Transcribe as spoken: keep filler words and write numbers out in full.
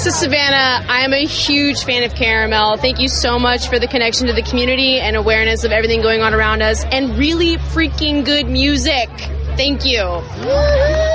This is Savannah. I'm a huge fan of Caramel. Thank you so much for the connection to the community and awareness of everything going on around us, and really freaking good music. Thank you.